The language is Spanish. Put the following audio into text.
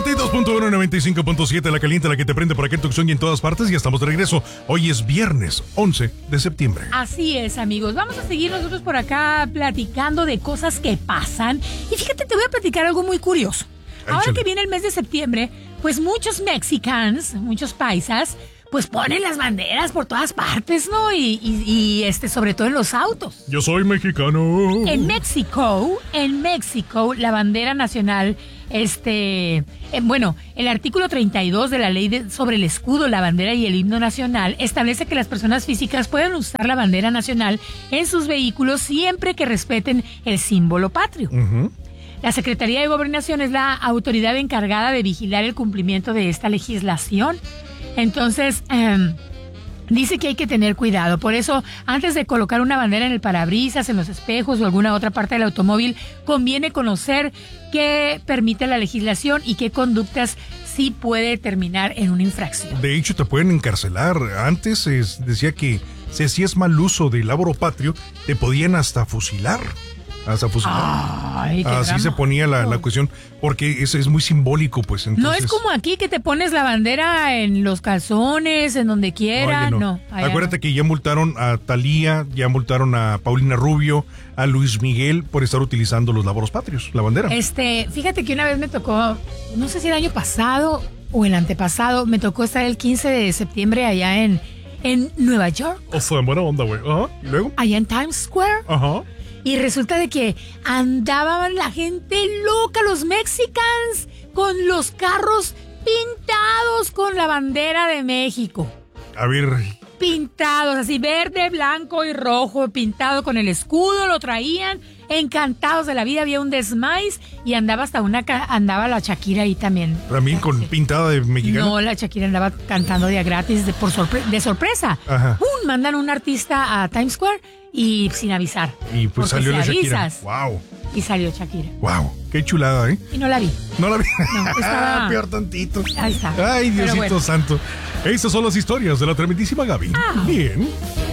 92.1, 95.7, la caliente, la que te prende por aquí en Tucson y en todas partes. Ya estamos de regreso. Hoy es viernes 11 de septiembre. Así es, amigos. Vamos a seguir nosotros por acá platicando de cosas que pasan. Y fíjate, te voy a platicar algo muy curioso. Ahora que viene el mes de septiembre, pues muchos mexicanos, muchos paisas, pues ponen las banderas por todas partes, ¿no? Y sobre todo en los autos. Yo soy mexicano. En México, la bandera nacional, el artículo 32 de la ley sobre el escudo, la bandera y el himno nacional establece que las personas físicas pueden usar la bandera nacional en sus vehículos siempre que respeten el símbolo patrio. La Secretaría de Gobernación es la autoridad encargada de vigilar el cumplimiento de esta legislación. Entonces, dice que hay que tener cuidado. Por eso, antes de colocar una bandera en el parabrisas, en los espejos o alguna otra parte del automóvil, conviene conocer qué permite la legislación y qué conductas sí puede terminar en una infracción. De hecho, te pueden encarcelar. Antes decía que si hacías mal uso del laboro patrio, te podían hasta fusilar. Ay, así se ponía la cuestión, porque eso es muy simbólico, pues. Entonces, no es como aquí que te pones la bandera en los calzones, en donde quiera. No. Acuérdate que ya multaron a Thalía, ya multaron a Paulina Rubio, a Luis Miguel por estar utilizando los laboros patrios, la bandera. Fíjate que una vez me tocó, no sé si el año pasado o el antepasado, me tocó estar el 15 de septiembre allá en Nueva York. O sea, buena onda, güey. Ajá. ¿Y luego? Allá en Times Square. Ajá. Y resulta de que andaban la gente loca, los mexicanos, con los carros pintados con la bandera de México. A ver. Pintados, así verde, blanco y rojo, pintado con el escudo, lo traían, encantados de la vida, había un desmais y andaba andaba la Shakira ahí también. ¿También con pintada de mexicano? No, la Shakira andaba cantando de gratis, de sorpresa. Ajá. Mandan un artista a Times Square y sin avisar. Y pues salió la Shakira. Avisas, wow. Y salió Shakira. Wow, qué chulada, ¿eh? Y no la vi. No la vi. No, estaba... peor tantito. Ahí está. Ay, Diosito bueno. santo. Estas son las historias de la tremendísima Gaby. Bien.